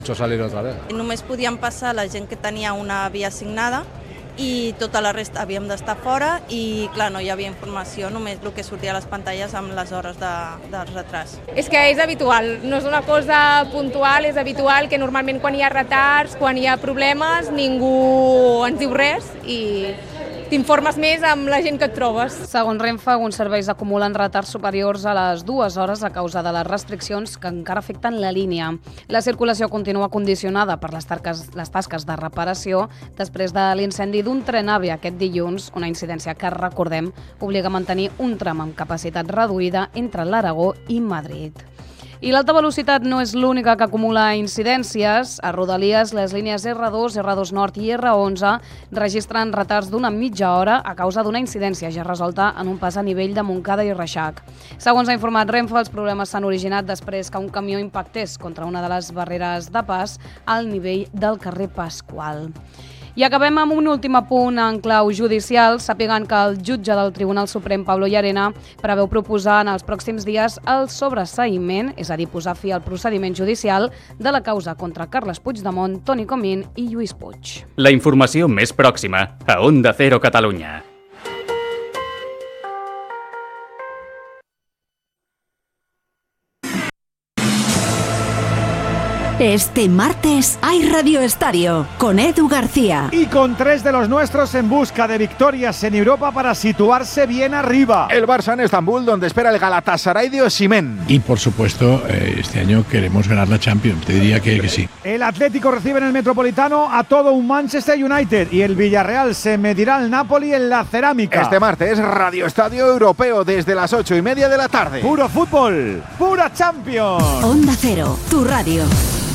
Mucho salir otra vez. Només podien passar la gent que tenia una via assignada i tota la resta havíem d'estar fora i, clar, no hi havia informació, només el que sortia a les pantalles amb les hores del retras. És que és habitual, no és una cosa puntual, és habitual que normalment quan hi ha retards, quan hi ha problemes, ningú ens diu res i t'informes més amb la gent que et trobes. Segons Renfe, alguns serveis acumulen retards superiors a les 2 hores a causa de les restriccions que encara afecten la línia. La circulació continua condicionada per les tasques de reparació després de l'incendi d'un tren AVE aquest dilluns, una incidència que, recordem, obliga a mantenir un tram amb capacitat reduïda entre l'Aragó i Madrid. I l'alta velocitat no és l'única que acumula incidències. A Rodalies, les línies R2, R2 Nord i R11 registren retards d'una mitja hora a causa d'una incidència ja resolta en un pas a nivell de Montcada i Reixac. Segons ha informat Renfe, els problemes s'han originat després que un camió impactés contra una de les barreres de pas al nivell del carrer Pasqual. I acabem amb un últim apunt en clau judicial, sapigant que el jutge del Tribunal Suprem, Pablo Llarena, preveu proposar en els pròxims dies el sobreseïment, és a dir, posar fi al procediment judicial de la causa contra Carles Puigdemont, Toni Comín i Lluís Puig. La informació més pròxima a Onda Cero Catalunya. Este martes hay Radio Estadio con Edu García. Y con 3 de los nuestros en busca de victorias en Europa para situarse bien arriba. El Barça en Estambul, donde espera el Galatasaray de Osimhen. Y por supuesto, este año queremos ganar la Champions. Te diría que sí. El Atlético recibe en el Metropolitano a todo un Manchester United. Y el Villarreal se medirá al Napoli en la Cerámica. Este martes, Radio Estadio Europeo desde las 8:30 de la tarde. Puro fútbol, pura Champions. Onda Cero, tu radio.